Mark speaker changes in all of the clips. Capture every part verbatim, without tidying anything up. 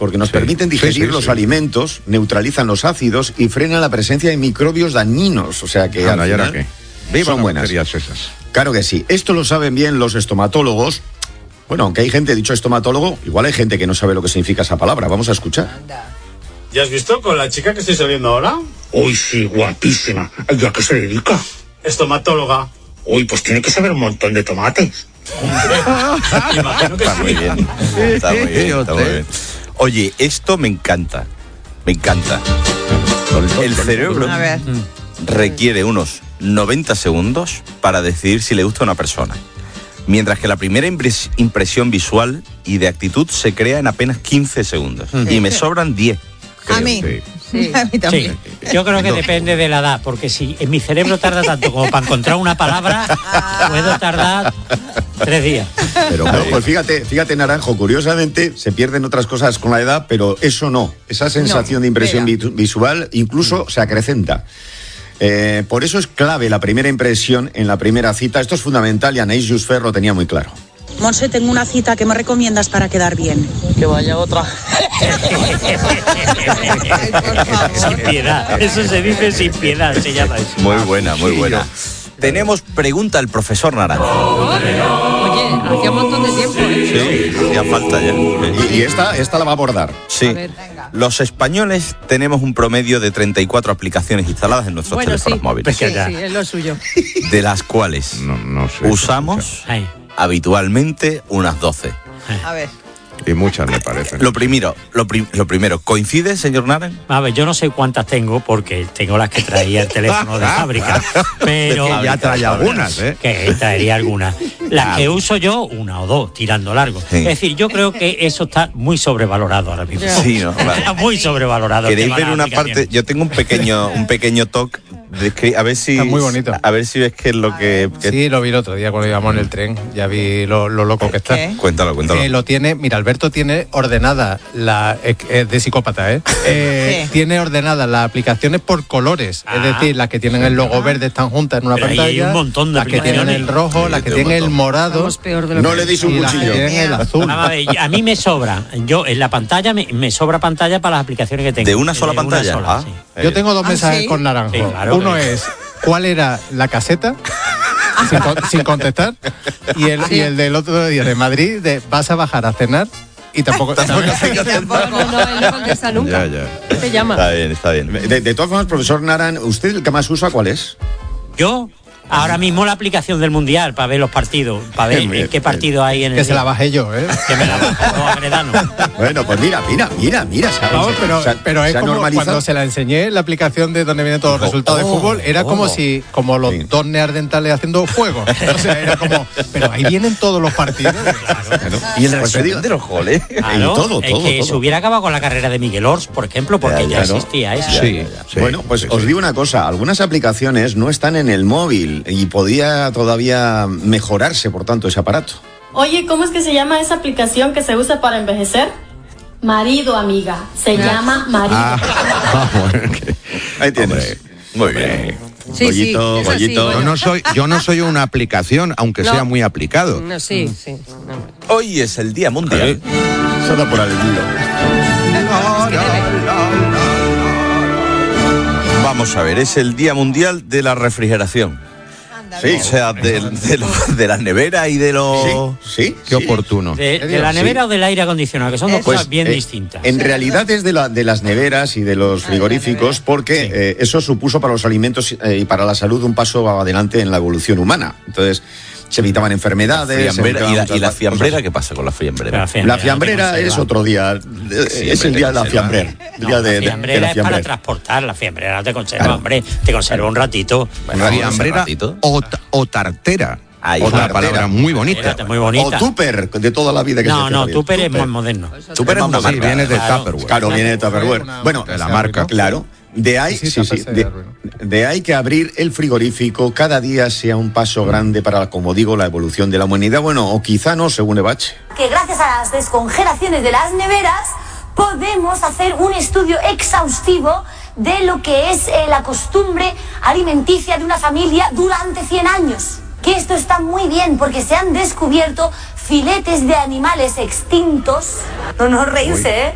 Speaker 1: porque nos
Speaker 2: Sí.
Speaker 1: permiten digerir
Speaker 2: Sí, sí,
Speaker 1: los
Speaker 2: sí.
Speaker 1: alimentos, neutralizan los ácidos y frenan la presencia de microbios dañinos. O sea que
Speaker 2: Anda,
Speaker 1: al
Speaker 2: ¿y ahora
Speaker 1: final
Speaker 2: qué? Viva
Speaker 1: son
Speaker 2: las
Speaker 1: buenas.
Speaker 2: bacterias esas.
Speaker 1: Claro que sí. Esto lo saben bien los estomatólogos. Bueno, aunque hay gente, dicho estomatólogo, igual hay gente que no sabe lo que significa esa palabra. Vamos a escuchar.
Speaker 3: ¿Ya has visto con la chica que estoy saliendo ahora?
Speaker 4: Uy, sí, guapísima. ¿Y a qué se dedica?
Speaker 3: Estomatóloga.
Speaker 4: Uy, pues tiene que saber un montón de tomates.
Speaker 3: Imagino que
Speaker 5: Está
Speaker 3: sí.
Speaker 5: muy bien. Está muy bien, está muy bien. Oye, esto me encanta. Me encanta. El cerebro
Speaker 6: A ver.
Speaker 5: requiere unos noventa segundos para decidir si le gusta a una persona. Mientras que la primera impres- impresión visual y de actitud se crea en apenas quince segundos. Y me sobran diez.
Speaker 6: A mí.
Speaker 2: Sí.
Speaker 6: Sí. A mí también.
Speaker 7: Sí, yo creo que depende de la edad, porque si en mi cerebro tarda tanto como para encontrar una palabra, puedo tardar tres días.
Speaker 1: Pero no, pues fíjate, fíjate, Naranjo, curiosamente se pierden otras cosas con la edad, pero eso no. Esa sensación
Speaker 6: No,
Speaker 1: de impresión
Speaker 6: pega.
Speaker 1: vitu- visual incluso se acrecenta. Eh, por eso es clave la primera impresión en la primera cita. Esto es fundamental y Anaïs Jusfer lo tenía muy claro.
Speaker 8: Monse, tengo una cita que me recomiendas para quedar bien.
Speaker 9: Que vaya otra.
Speaker 6: Ay, por favor.
Speaker 7: Sin piedad. Eso se dice sin piedad, se llama eso.
Speaker 5: Muy buena, muy buena. Tenemos pregunta al profesor Naranjo.
Speaker 6: Oye, hacía un montón de tiempo, ¿eh?
Speaker 5: Sí, hacía falta ya.
Speaker 1: Y, y esta, esta la va a abordar.
Speaker 5: Sí.
Speaker 6: A ver, venga.
Speaker 5: Los españoles tenemos un promedio de treinta y cuatro aplicaciones instaladas en nuestros
Speaker 6: Bueno,
Speaker 5: teléfonos
Speaker 6: sí.
Speaker 5: móviles,
Speaker 6: Sí, sí, es lo suyo.
Speaker 5: de las cuales
Speaker 2: No, no sé.
Speaker 5: usamos
Speaker 7: Ay,
Speaker 5: habitualmente unas doce.
Speaker 6: A ver.
Speaker 2: Y muchas me parecen.
Speaker 5: Lo primero, lo, pri- lo primero, ¿coincide, señor Naran?
Speaker 7: a ver, yo no sé cuántas tengo porque tengo las que traía el teléfono de fábrica, pero
Speaker 2: Que ya trae algunas, ¿eh?
Speaker 7: que traería algunas. Las que uso yo, una o dos, tirando largo.
Speaker 5: Sí.
Speaker 7: Es decir, yo creo que eso está muy sobrevalorado ahora mismo.
Speaker 5: Sí, ¿no? Vale.
Speaker 7: Está muy sobrevalorado. el
Speaker 5: ¿Queréis
Speaker 7: tema de
Speaker 5: ver
Speaker 7: las
Speaker 5: una
Speaker 7: aplicaciones.
Speaker 5: parte? Yo tengo un pequeño, un pequeño toque. de escri- A ver si.
Speaker 10: Está muy bonito.
Speaker 5: A ver si ves qué es lo que. que-
Speaker 10: Sí, lo vi el otro día cuando íbamos en el tren. Ya vi lo, lo loco que está.
Speaker 6: ¿Qué?
Speaker 5: Cuéntalo, cuéntalo.
Speaker 10: Eh, lo tiene, mira, Alberto tiene ordenada la es que es de psicópata, ¿eh? Eh,
Speaker 6: ¿Qué?
Speaker 10: tiene ordenadas las aplicaciones por colores,
Speaker 7: Ah.
Speaker 10: es decir, las que tienen el logo verde están juntas en una
Speaker 7: Pero ahí
Speaker 10: pantalla,
Speaker 7: hay un montón de
Speaker 10: las que tienen
Speaker 7: aplicaciones.
Speaker 10: el rojo,
Speaker 5: Sí,
Speaker 10: las que
Speaker 5: tiene un
Speaker 10: tienen el
Speaker 5: montón.
Speaker 10: morado
Speaker 6: Estamos peor de lo
Speaker 1: No
Speaker 6: que
Speaker 1: le deis un
Speaker 10: y las que
Speaker 1: cuchillo.
Speaker 10: tienen el azul.
Speaker 7: Vamos a ver, a mí me sobra. Yo en la pantalla me, me sobra pantalla para las aplicaciones que tengo.
Speaker 5: ¿De una sola
Speaker 7: De
Speaker 5: pantalla?
Speaker 7: sola,
Speaker 5: Ah,
Speaker 7: sí.
Speaker 10: Yo tengo dos
Speaker 6: ¿Ah,
Speaker 10: mensajes
Speaker 6: sí?
Speaker 10: con Naranjo.
Speaker 7: Sí, claro
Speaker 10: Uno
Speaker 7: que-
Speaker 10: es ¿cuál era la caseta? sin, con- sin contestar. Y el, y el del otro día de Madrid de vas a bajar a cenar y tampoco.
Speaker 6: Tampoco.
Speaker 11: No, no, él no contesta nunca.
Speaker 2: Ya, ya.
Speaker 11: Te llama.
Speaker 5: Está bien, está bien.
Speaker 1: De, de todas formas, profesor Naran, ¿usted el que más usa cuál es?
Speaker 7: Yo, ahora mismo la aplicación del Mundial para ver los partidos, para ver
Speaker 1: Bien, bien,
Speaker 7: en qué partido hay en el
Speaker 10: Que se
Speaker 7: día.
Speaker 10: la bajé yo, ¿eh?
Speaker 7: Que me la bajó Agredano.
Speaker 1: Bueno, pues mira, mira, mira, mira. ¿sabes?
Speaker 10: Vamos, pero,
Speaker 1: Se ha-
Speaker 10: pero es
Speaker 1: se ha
Speaker 10: como
Speaker 1: normalizado.
Speaker 10: cuando se la enseñé la aplicación de donde vienen todos los
Speaker 1: Oh,
Speaker 10: resultados de
Speaker 1: oh,
Speaker 10: fútbol, era como
Speaker 1: oh.
Speaker 10: si, como los
Speaker 1: Sí.
Speaker 10: dos neandertales haciendo fuego. O sea, era como, pero ahí vienen todos los partidos.
Speaker 1: Claro.
Speaker 5: Y el
Speaker 1: Pues te digo-
Speaker 5: resumen de los goles.
Speaker 7: Claro,
Speaker 1: Y todo,
Speaker 7: es
Speaker 1: todo,
Speaker 7: que
Speaker 1: todo.
Speaker 7: se hubiera acabado con la carrera de Miguel Ors, por ejemplo, porque
Speaker 5: Ya,
Speaker 7: ya,
Speaker 5: ya, ¿no?
Speaker 7: existía eso.
Speaker 2: Sí, sí,
Speaker 1: Bueno, pues
Speaker 2: sí,
Speaker 1: os
Speaker 2: sí.
Speaker 1: digo una cosa, algunas aplicaciones no están en el móvil y podía todavía mejorarse, por tanto, ese aparato.
Speaker 12: Oye, ¿cómo es que se llama esa aplicación que se usa para envejecer? Marido, amiga. Se llama Marido.
Speaker 2: Ah, bueno, que-
Speaker 1: Ahí tienes.
Speaker 2: Hombre,
Speaker 5: Muy bien.
Speaker 6: Sí,
Speaker 1: Goyito,
Speaker 6: sí, es así,
Speaker 1: Goyito.
Speaker 2: Yo
Speaker 6: bueno.
Speaker 2: no soy, yo no soy una aplicación, aunque
Speaker 11: No.
Speaker 2: sea muy aplicado.
Speaker 11: No, sí, sí. No.
Speaker 5: Hoy es el Día Mundial.
Speaker 1: Se da por el hilo.
Speaker 5: Vamos a ver, es el Día Mundial de la Refrigeración.
Speaker 1: Sí,
Speaker 5: O sea, de, de, lo- de las neveras y de los...
Speaker 1: sí, sí.
Speaker 2: Qué
Speaker 1: sí.
Speaker 2: oportuno.
Speaker 7: De, de la
Speaker 1: Sí.
Speaker 7: nevera o del aire acondicionado, que son dos
Speaker 1: Pues,
Speaker 7: cosas bien
Speaker 1: eh,
Speaker 7: distintas.
Speaker 1: En realidad es de, la, de las neveras y de los frigoríficos porque eh, eso supuso para los alimentos eh, y para la salud un paso adelante en la evolución humana. Entonces se evitaban enfermedades. se
Speaker 5: Fiambrera,
Speaker 1: evitaban
Speaker 5: ¿Y la,
Speaker 1: muchas
Speaker 5: y la
Speaker 1: cosas.
Speaker 5: fiambrera? ¿Qué pasa con la fiambrera?
Speaker 7: La fiambrera,
Speaker 1: La fiambrera
Speaker 7: te
Speaker 1: es
Speaker 7: conserva.
Speaker 1: otro día. Es el día de la fiambrera. El
Speaker 7: No,
Speaker 1: día
Speaker 7: la
Speaker 1: de, de- de
Speaker 7: fiambrera
Speaker 1: la
Speaker 7: es para
Speaker 1: fiambrera.
Speaker 7: transportar, la fiambrera no te conserva,
Speaker 1: Claro.
Speaker 7: hombre, te conserva un ratito.
Speaker 5: Bueno,
Speaker 2: La
Speaker 5: ese
Speaker 2: fiambrera
Speaker 5: ratito.
Speaker 2: o, ta- o tartera.
Speaker 5: Ahí
Speaker 2: Es
Speaker 5: está.
Speaker 2: una palabra muy bonita.
Speaker 7: Espérate, muy bonita.
Speaker 1: O tupper, de toda la vida que se
Speaker 7: No,
Speaker 1: hace
Speaker 7: no,
Speaker 1: la vida.
Speaker 7: Tupper es más moderno.
Speaker 5: Tupper es una
Speaker 2: Sí,
Speaker 5: marca.
Speaker 2: viene de
Speaker 7: Claro.
Speaker 2: Tupperware.
Speaker 1: Claro, viene de Tupperware.
Speaker 10: Una-
Speaker 1: Bueno,
Speaker 2: de la
Speaker 10: se
Speaker 2: marca.
Speaker 10: arruinó.
Speaker 1: claro. De ahí,
Speaker 10: Sí,
Speaker 1: sí,
Speaker 10: sí,
Speaker 1: sí,
Speaker 10: se
Speaker 1: de,
Speaker 10: arruinó.
Speaker 1: de ahí que abrir el frigorífico cada día sea un paso grande para, como digo, la evolución de la humanidad. Bueno, o quizá no, según Ebache.
Speaker 12: Que gracias a las descongelaciones de las neveras podemos hacer un estudio exhaustivo de lo que es eh, la costumbre alimenticia de una familia durante cien años. Que esto está muy bien porque se han descubierto filetes de animales extintos. No, no reírse, ¿eh?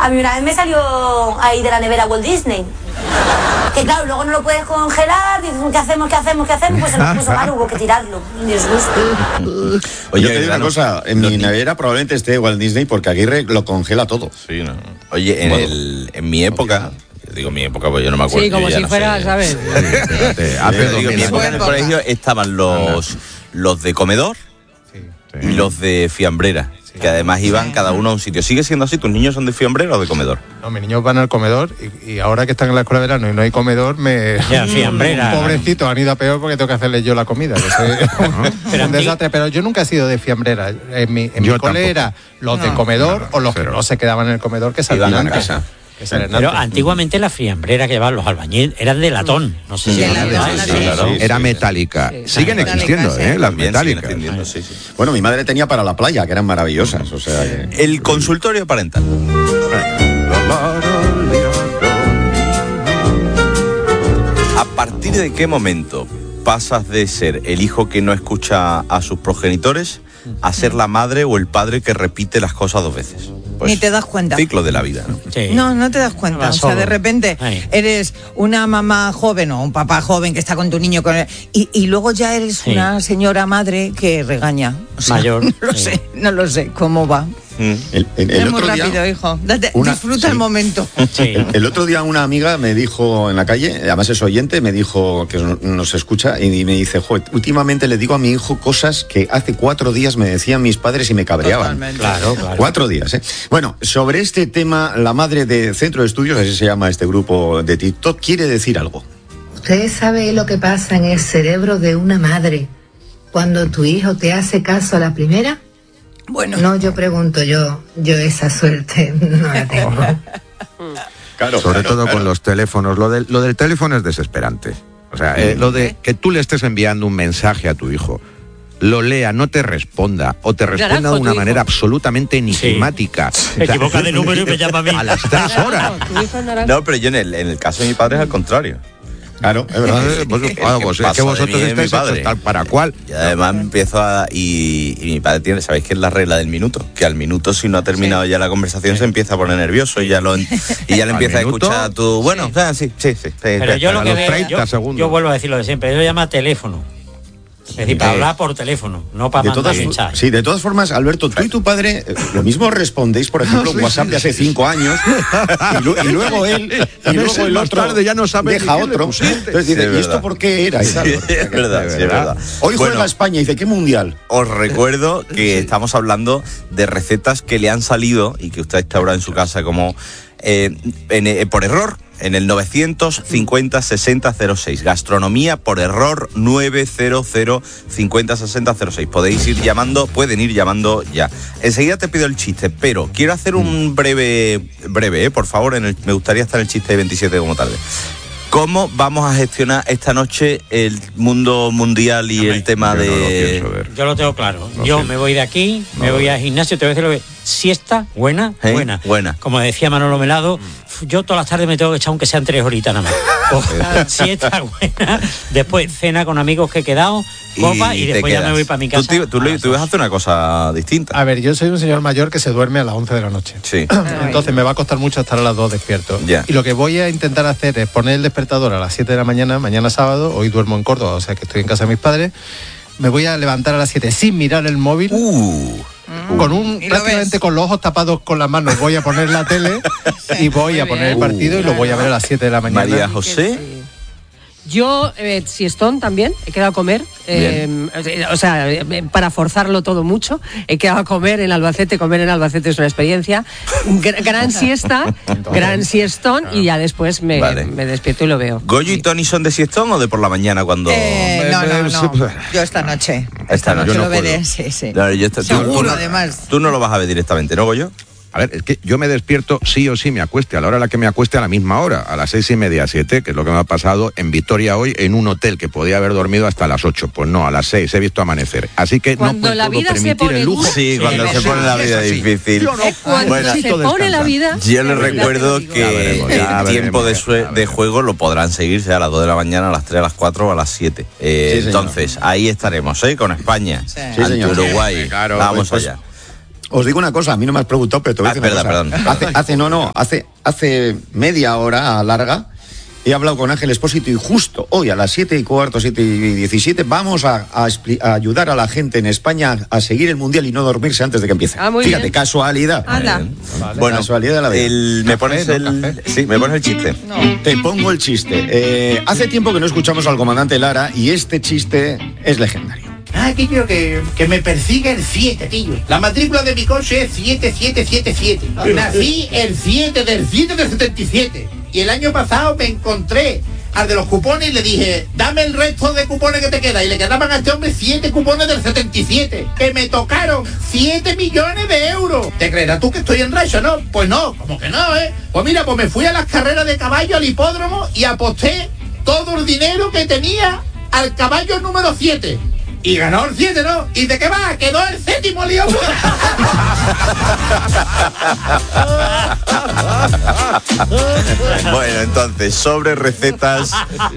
Speaker 12: A mí una vez me salió ahí de la nevera Walt Disney. Que claro, luego no lo puedes congelar, dices, ¿qué hacemos, qué hacemos, qué hacemos? Pues se nos puso mal, hubo que tirarlo. Un disgusto.
Speaker 1: Oye, yo te digo una cosa, en mi nevera probablemente esté Walt Disney porque Aguirre lo congela todo.
Speaker 5: Sí, no. Oye, en,
Speaker 1: Bueno.
Speaker 5: el, en mi época, digo mi época, pues yo no me acuerdo.
Speaker 6: Sí, como
Speaker 5: yo ya
Speaker 6: si
Speaker 5: no
Speaker 6: fuera,
Speaker 5: sé.
Speaker 6: ¿sabes?
Speaker 2: Espérate, hace
Speaker 5: Pero
Speaker 2: dos
Speaker 5: digo, en
Speaker 2: mil
Speaker 5: mi
Speaker 2: años.
Speaker 5: época en el colegio estaban los, los de comedor y los de fiambrera, que además iban cada uno a un sitio. ¿Sigue siendo así? ¿Tus niños son de fiambrera o de comedor?
Speaker 10: No, mis niños van al comedor y, y ahora que están en la escuela de verano y no hay comedor, me...
Speaker 7: Ya, fiambrera.
Speaker 10: Pobrecito, han ido a peor porque tengo que hacerles yo la comida. Que soy
Speaker 7: Pero
Speaker 10: un
Speaker 7: anti-
Speaker 10: desastre, pero yo nunca he sido de fiambrera. En mi, en
Speaker 2: Yo
Speaker 10: mi cole
Speaker 2: tampoco.
Speaker 10: era los de
Speaker 2: No,
Speaker 10: comedor
Speaker 2: no,
Speaker 10: o los
Speaker 2: cero.
Speaker 10: que no se quedaban en el comedor que
Speaker 1: Iban
Speaker 10: salían
Speaker 1: a
Speaker 10: antes.
Speaker 1: casa.
Speaker 10: Que salen
Speaker 7: Pero
Speaker 10: antes.
Speaker 7: antiguamente la fiambrera que llevaban los albañiles eran de latón. No sé si
Speaker 11: Sí,
Speaker 7: os
Speaker 11: de
Speaker 7: acordáis.
Speaker 11: latón,
Speaker 5: sí, claro.
Speaker 1: Sí,
Speaker 2: Era
Speaker 1: sí,
Speaker 2: metálica.
Speaker 11: Sí.
Speaker 2: Siguen
Speaker 11: Metálica,
Speaker 2: existiendo,
Speaker 11: sí.
Speaker 2: ¿eh? Las
Speaker 5: También siguen
Speaker 2: metálicas.
Speaker 5: extendiendo, sí, sí.
Speaker 1: Bueno, mi madre tenía para la playa, que eran maravillosas. O sea, que-
Speaker 5: El consultorio parental. ¿A partir de qué momento pasas de ser el hijo que no escucha a sus progenitores a ser la madre o el padre que repite las cosas dos veces? Pues,
Speaker 9: Ni te das cuenta.
Speaker 5: Ciclo de la vida, ¿no?
Speaker 7: Sí.
Speaker 9: No, no te das cuenta.
Speaker 7: Va
Speaker 9: O sea,
Speaker 7: solo.
Speaker 9: de repente
Speaker 7: Ahí.
Speaker 9: eres una mamá joven o un papá joven que está con tu niño con él, y, y luego ya eres
Speaker 7: Sí.
Speaker 9: una señora madre que regaña. O sea,
Speaker 7: Mayor,
Speaker 9: No lo
Speaker 7: sí.
Speaker 9: sé, no lo sé cómo va.
Speaker 5: Mm.
Speaker 1: el, el- el
Speaker 9: es muy
Speaker 1: otro
Speaker 9: rápido,
Speaker 1: día,
Speaker 9: hijo. Date-
Speaker 1: una-
Speaker 9: disfruta
Speaker 1: sí.
Speaker 9: el momento.
Speaker 7: Sí.
Speaker 1: el, el otro día una amiga me dijo en la calle, además es oyente, me dijo que nos- nos escucha y me dice, joder, últimamente le digo a mi hijo cosas que hace cuatro días me decían mis padres y me cabreaban.
Speaker 9: Totalmente.
Speaker 7: Claro, claro.
Speaker 1: Cuatro días, ¿eh? Bueno, sobre este tema, la madre de Centro de Estudios, así se llama este grupo de TikTok, quiere decir algo.
Speaker 13: ¿Usted sabe lo que pasa en el cerebro de una madre cuando tu hijo te hace caso a la primera?
Speaker 9: Bueno,
Speaker 13: No, yo pregunto, yo, yo esa suerte no la tengo.
Speaker 1: Claro,
Speaker 2: Sobre
Speaker 1: claro,
Speaker 2: todo
Speaker 1: claro.
Speaker 2: con los teléfonos. Lo del, lo del teléfono es desesperante. O sea, eh, lo de que tú le estés enviando un mensaje a tu hijo, lo lea, no te responda, o te responda
Speaker 6: Carajo,
Speaker 2: de una
Speaker 6: tu hijo.
Speaker 2: manera absolutamente enigmática.
Speaker 7: Se equivoca de número y me llama a mí.
Speaker 2: A las tres horas.
Speaker 6: Tu hijo es naranja.
Speaker 5: No, pero yo en el, en el caso de mi padre es al contrario.
Speaker 1: Claro, es verdad.
Speaker 2: Eh, pues,
Speaker 5: El
Speaker 2: claro,
Speaker 5: que
Speaker 2: pues, es
Speaker 5: pasa
Speaker 2: que
Speaker 5: de
Speaker 2: vosotros
Speaker 5: mí es mi
Speaker 2: estáis
Speaker 5: padre.
Speaker 2: hechos tal para cual.
Speaker 5: Y además empiezo a... Y, y mi padre tiene, ¿sabéis qué es la regla del minuto? Que al minuto, si no ha terminado ya la conversación, se empieza a poner nervioso y ya lo y ya le
Speaker 2: ¿Al
Speaker 5: empieza a
Speaker 2: minuto?
Speaker 5: escuchar tu... Bueno, o sea, sí, sí, sí. sí,
Speaker 7: Pero
Speaker 5: sí.
Speaker 7: yo lo
Speaker 2: a
Speaker 7: que
Speaker 2: los
Speaker 7: veo,
Speaker 2: treinta
Speaker 7: yo,
Speaker 2: segundos.
Speaker 7: yo vuelvo a decir lo de siempre, eso se llama teléfono. Es decir, para
Speaker 1: Eh,
Speaker 7: hablar por teléfono, no para
Speaker 1: De
Speaker 7: mandar
Speaker 1: todas,
Speaker 7: un chat.
Speaker 1: sí, de todas formas, Alberto, tú y tu padre eh, lo mismo respondéis, por ejemplo, en WhatsApp de hace cinco años, y, lu- y luego él, y luego
Speaker 2: Meses
Speaker 1: el
Speaker 2: más
Speaker 1: otro
Speaker 2: tarde ya no sabe
Speaker 1: deja
Speaker 2: ni qué le
Speaker 1: otro.
Speaker 2: pusiste.
Speaker 1: Entonces
Speaker 5: Sí,
Speaker 1: dice,
Speaker 5: es
Speaker 1: ¿y esto
Speaker 5: verdad.
Speaker 1: por qué era? Y tal,
Speaker 5: Sí,
Speaker 1: o sea,
Speaker 5: es
Speaker 1: que-
Speaker 5: verdad, sí, es verdad.
Speaker 1: Hoy juega
Speaker 5: Bueno,
Speaker 1: España y dice, ¿qué mundial?
Speaker 5: Os recuerdo que estamos hablando de recetas que le han salido y que usted está ahora en su casa como eh, en, eh, por error en el novecientos cincuenta sesenta cero seis. Gastronomía por error nueve cero cero cincuenta sesenta cero seis. Podéis ir llamando, pueden ir llamando ya. Enseguida te pido el chiste, pero quiero hacer un breve, breve, eh, por favor, en el, me gustaría estar en el chiste de veintisiete como tarde. ¿Cómo vamos a gestionar esta noche el mundo mundial y el tema
Speaker 2: Yo no lo
Speaker 5: de...
Speaker 2: pienso ver.
Speaker 7: Yo lo tengo claro.
Speaker 2: No
Speaker 7: Yo
Speaker 2: sé.
Speaker 7: me voy de aquí,
Speaker 2: No
Speaker 7: me
Speaker 2: lo
Speaker 7: voy
Speaker 2: veo.
Speaker 7: al gimnasio, te voy a decir lo que... Siesta, buena,
Speaker 5: ¿Eh?
Speaker 7: buena.
Speaker 5: Buena.
Speaker 7: Como decía Manolo Melado, yo todas las tardes me tengo que echar aunque sean tres horitas nada más. Pues, siesta buena, después cena con amigos que he quedado, copa y,
Speaker 5: te
Speaker 7: después ya
Speaker 5: quedas.
Speaker 7: me voy para mi
Speaker 5: Tú,
Speaker 7: casa.
Speaker 5: te- tú,
Speaker 7: a
Speaker 5: le-
Speaker 7: las
Speaker 5: tú vas a
Speaker 7: dos.
Speaker 5: hacer una cosa distinta.
Speaker 10: A ver, yo soy un señor mayor que se duerme a las once de la noche.
Speaker 5: Sí.
Speaker 10: Entonces me va a costar mucho estar a las dos despierto.
Speaker 5: Ya.
Speaker 10: Y lo que voy a intentar hacer es poner el despertador a las siete de la mañana, mañana sábado, hoy duermo en Córdoba, o sea que estoy en casa de mis padres. Me voy a levantar a las siete sin mirar el móvil.
Speaker 5: Uh,
Speaker 10: Con un
Speaker 9: Y lo
Speaker 10: prácticamente
Speaker 9: ves.
Speaker 10: con los ojos tapados con las manos voy a poner la tele y voy a
Speaker 6: Muy
Speaker 10: poner el
Speaker 6: bien.
Speaker 10: partido y lo voy a ver a las siete de la mañana.
Speaker 5: María
Speaker 6: Que
Speaker 5: José.
Speaker 6: sí. Yo, eh, siestón también, he quedado a comer, eh, o sea, eh, para forzarlo todo mucho, he quedado a comer en Albacete, comer en Albacete es una experiencia, Gr- gran siesta, gran siestón y ya después me,
Speaker 5: Vale.
Speaker 6: me despierto y lo veo.
Speaker 5: ¿Goyo y Tony son de siestón o de por la mañana cuando...?
Speaker 9: Eh, no, no, no.
Speaker 2: pues,
Speaker 9: Yo esta noche.
Speaker 5: Esta noche
Speaker 9: Yo
Speaker 5: no
Speaker 9: lo veré,
Speaker 5: puedo.
Speaker 9: sí, sí.
Speaker 5: No, yo esta- tú-
Speaker 9: Seguro,
Speaker 5: tú no-
Speaker 9: además.
Speaker 5: Tú no lo vas a ver directamente, ¿no, Goyo?
Speaker 2: A ver, es que yo me despierto sí o sí me acueste a la hora a la que me acueste a la misma hora, a las seis y media, siete, que es lo que me ha pasado en Vitoria hoy en un hotel que podía haber dormido hasta las ocho. Pues no, a las seis he visto amanecer. Así que
Speaker 6: Cuando
Speaker 2: no
Speaker 6: la
Speaker 2: puedo
Speaker 6: vida se
Speaker 2: permitir
Speaker 6: pone
Speaker 2: el lujo.
Speaker 6: dura.
Speaker 5: Sí, cuando se pone la vida
Speaker 2: Es así.
Speaker 5: difícil.
Speaker 2: Yo no
Speaker 6: Cuando
Speaker 5: Bueno,
Speaker 6: se
Speaker 2: necesito
Speaker 6: pone la
Speaker 2: descansar.
Speaker 6: vida...
Speaker 5: Yo les
Speaker 6: de verdad
Speaker 5: recuerdo
Speaker 6: te digo.
Speaker 5: que
Speaker 2: Ya veremos, ya
Speaker 5: el
Speaker 2: veremos,
Speaker 5: tiempo de,
Speaker 2: ya
Speaker 5: sue- de
Speaker 2: veremos.
Speaker 5: juego lo podrán seguir sea a las dos de la mañana, a las tres, a las cuatro o a las siete. Eh,
Speaker 1: Sí, señor.
Speaker 5: entonces, ahí estaremos, ¿eh? Con España,
Speaker 9: Sí.
Speaker 5: ante
Speaker 1: Sí, señor.
Speaker 5: Uruguay.
Speaker 2: Claro,
Speaker 5: Vamos
Speaker 1: pues,
Speaker 5: allá.
Speaker 1: Os digo una cosa, a mí no me has preguntado, pero te voy a
Speaker 5: Ah,
Speaker 1: decir una
Speaker 5: perdón,
Speaker 1: cosa.
Speaker 5: perdón.
Speaker 1: Hace, hace, no, no, hace, hace media hora larga he hablado con Ángel Expósito y justo hoy a las siete y cuarto, siete y diecisiete, vamos a, a, expli- a ayudar a la gente en España a seguir el Mundial y no dormirse antes de que empiece.
Speaker 6: Ah, muy
Speaker 1: Fíjate,
Speaker 6: bien.
Speaker 1: casualidad.
Speaker 6: Anda.
Speaker 1: Vale.
Speaker 5: Bueno,
Speaker 1: Casualidad de la vida.
Speaker 5: el- me pones
Speaker 10: Café, ¿no?
Speaker 5: el...
Speaker 10: Café.
Speaker 5: Sí, me pones el chiste.
Speaker 1: Te pongo el chiste. Eh, hace tiempo que no escuchamos al comandante Lara y este chiste es legendario.
Speaker 14: Ah, que quiero que, que me persiga el siete, tío. La matrícula de mi coche es siete siete siete siete. Nací el siete del siete del setenta y siete. Y el año pasado me encontré al de los cupones y le dije, dame el resto de cupones que te queda. Y le quedaban a este hombre siete cupones del setenta y siete. Que me tocaron siete millones de euros. ¿Te creerás tú que estoy en racha, no? Pues no, como que no, ¿eh? Pues mira, pues me fui a las carreras de caballo al hipódromo y aposté todo el dinero que tenía al caballo número siete. Y ganó el siete, ¿no? ¿Y de qué va? Quedó el séptimo, lío.
Speaker 5: Bueno, entonces, sobre recetas...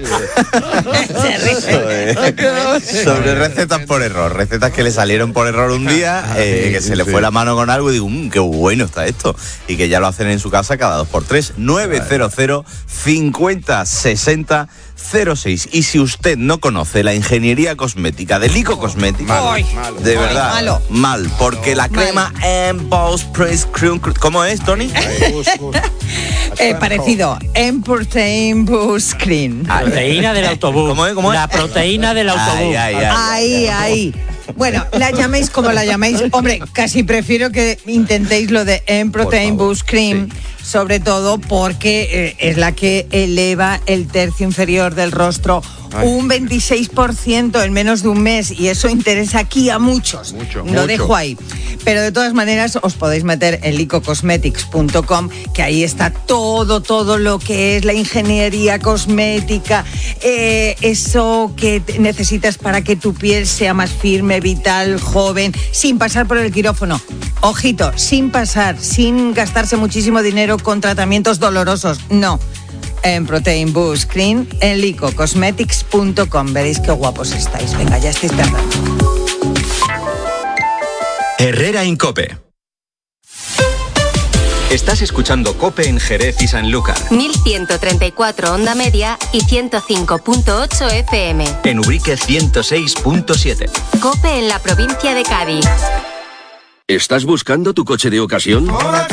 Speaker 5: sobre, sobre recetas por error. Recetas que le salieron por error un día, eh, que se le fue la mano con algo y digo, mmm, qué bueno está esto. Y que ya lo hacen en su casa cada dos por tres. nueve cero cero, cincuenta, sesenta, cero seis. Y si usted no conoce la ingeniería cosmética de Lico Cosmética,
Speaker 9: Ay,
Speaker 5: de
Speaker 9: ay,
Speaker 5: verdad,
Speaker 9: malo.
Speaker 5: mal, porque la crema Emboss Press Cream, ¿cómo es, Tony?
Speaker 9: Eh, parecido. Emportain Boost Cream.
Speaker 7: Proteína del autobús.
Speaker 5: ¿Cómo es? ¿Cómo es?
Speaker 7: La proteína del autobús.
Speaker 5: Ay, ay, ay.
Speaker 9: Ahí, ahí. Bueno, la llaméis como la llaméis. Hombre, casi prefiero que intentéis lo de Emprotein Boost Cream, sobre todo porque eh, es la que eleva el tercio inferior del rostro
Speaker 2: Ay.
Speaker 9: un veintiséis por ciento en menos de un mes, y eso interesa aquí a muchos.
Speaker 2: Mucho,
Speaker 9: Lo
Speaker 2: mucho.
Speaker 9: dejo ahí. Pero de todas maneras os podéis meter en lico cosmetics punto com, que ahí está todo, todo lo que es la ingeniería cosmética, eh, eso que te- necesitas para que tu piel sea más firme, vital, joven, sin pasar por el quirófano. Ojito, sin pasar, sin gastarse muchísimo dinero con tratamientos dolorosos. No. En Protein Boost Cream, en lico cosmetics punto com. Veréis qué guapos estáis. Venga, ya estáis tardando.
Speaker 15: Herrera Incope. Estás escuchando Cope en Jerez y Sanlúcar.
Speaker 16: mil ciento treinta y cuatro onda media y ciento cinco punto ocho F M.
Speaker 15: En Ubrique ciento seis punto siete.
Speaker 16: Cope en la provincia de Cádiz.
Speaker 17: ¿Estás buscando tu coche de ocasión?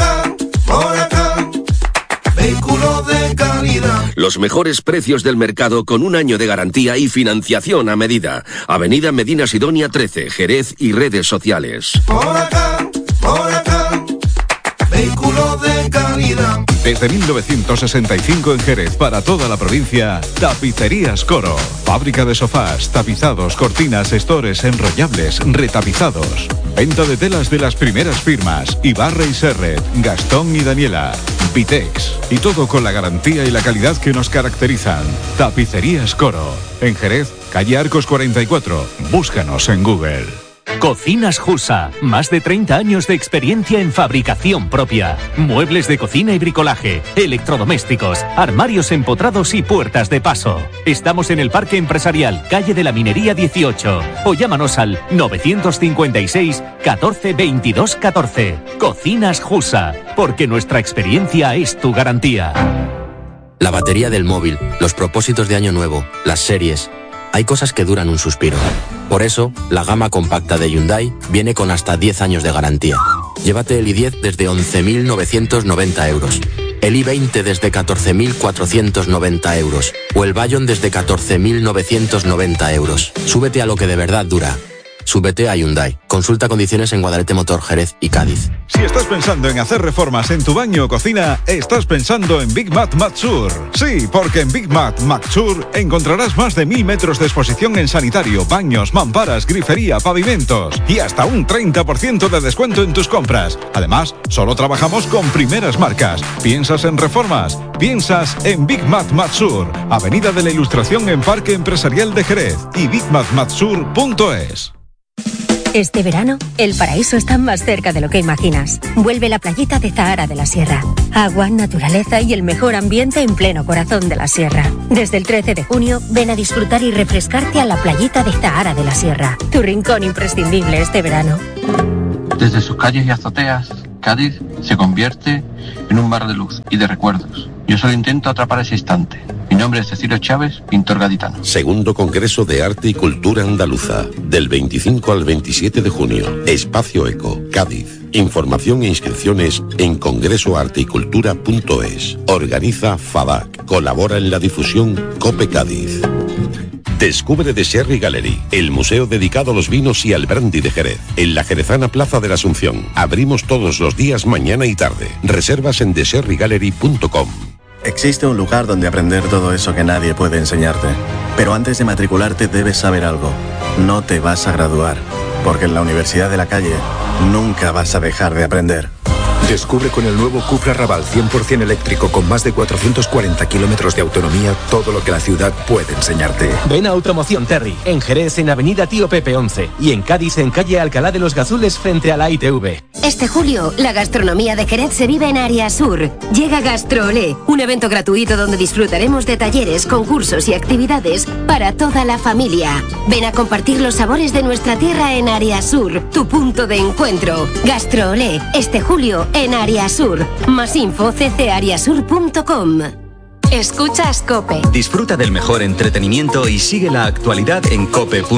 Speaker 18: Vehículo de calidad.
Speaker 17: Los mejores precios del mercado con un año de garantía y financiación a medida. Avenida Medina Sidonia trece, Jerez y redes sociales.
Speaker 18: Por acá, por acá. Vehículo de calidad.
Speaker 19: Desde mil novecientos sesenta y cinco en Jerez para toda la provincia, Tapicerías Coro. Fábrica de sofás, tapizados, cortinas, estores, enrollables, retapizados. Venta de telas de las primeras firmas, Ibarra y Serret, Gastón y Daniela, Vitex. Y todo con la garantía y la calidad que nos caracterizan. Tapicerías Coro. En Jerez, calle Arcos cuarenta y cuatro. Búscanos en Google.
Speaker 20: Cocinas Jusa, más de treinta años de experiencia en fabricación propia. Muebles de cocina y bricolaje, electrodomésticos, armarios empotrados y puertas de paso. Estamos en el Parque Empresarial, calle de la Minería dieciocho. O llámanos al novecientos cincuenta y seis, catorce, veintidós, catorce. Cocinas Jusa, porque nuestra experiencia es tu garantía.
Speaker 21: La batería del móvil, los propósitos de año nuevo, las series. Hay cosas que duran un suspiro. Por eso, la gama compacta de Hyundai viene con hasta diez años de garantía. Llévate el i diez desde once mil novecientos noventa euros, el i veinte desde catorce mil cuatrocientos noventa euros o el Bayon desde catorce mil novecientos noventa euros. Súbete a lo que de verdad dura. Súbete a Hyundai. Consulta condiciones en Guadalete Motor, Jerez y Cádiz.
Speaker 19: Si estás pensando en hacer reformas en tu baño o cocina, estás pensando en Big Mat Matsur. Sí, porque en Big Mat Matsur encontrarás más de mil metros de exposición en sanitario, baños, mamparas, grifería, pavimentos y hasta un treinta por ciento de descuento en tus compras. Además, solo trabajamos con primeras marcas. ¿Piensas en reformas? Piensas en Big Mat Matsur, Avenida de la Ilustración en Parque Empresarial de Jerez y big mat matsur punto es.
Speaker 22: Este verano, el paraíso está más cerca de lo que imaginas. Vuelve la playita de Zahara de la Sierra. Agua, naturaleza y el mejor ambiente en pleno corazón de la Sierra. Desde el trece de junio, ven a disfrutar y refrescarte a la playita de Zahara de la Sierra. Tu rincón imprescindible este verano.
Speaker 3: Desde sus calles y azoteas, Cádiz se convierte en un mar de luz y de recuerdos. Yo solo intento atrapar ese instante. Mi nombre es Cecilio Chávez, pintor gaditano.
Speaker 17: Segundo Congreso de Arte y Cultura Andaluza, del veinticinco al veintisiete de junio. Espacio Eco, Cádiz. Información e inscripciones en congresoarteycultura punto es. Organiza FADAC. Colabora en la difusión COPE Cádiz. Descubre The Sherry Gallery, el museo dedicado a los vinos y al brandy de Jerez, en la jerezana Plaza de la Asunción. Abrimos todos los días, mañana y tarde. Reservas en the sherry gallery punto com.
Speaker 4: Existe un lugar donde aprender todo eso que nadie puede enseñarte. Pero antes de matricularte debes saber algo. No te vas a graduar, porque en la Universidad de la Calle nunca vas a dejar de aprender.
Speaker 23: Descubre con el nuevo Cupra Raval cien por ciento eléctrico con más de cuatrocientos cuarenta kilómetros de autonomía todo lo que la ciudad puede enseñarte.
Speaker 24: Ven a Automoción Terry, en Jerez en Avenida Tío Pepe once y en Cádiz en calle Alcalá de los Gazules frente a la I T V.
Speaker 16: Este julio, la gastronomía de Jerez se vive en Área Sur. Llega GastroOlé, un evento gratuito donde disfrutaremos de talleres, concursos y actividades para toda la familia. Ven a compartir los sabores de nuestra tierra en Área Sur, tu punto de encuentro. GastroOlé, este julio en Área Sur. Más info c c ariasur punto com.
Speaker 15: Escuchas COPE.
Speaker 25: Disfruta del mejor entretenimiento y sigue la actualidad en cope punto com.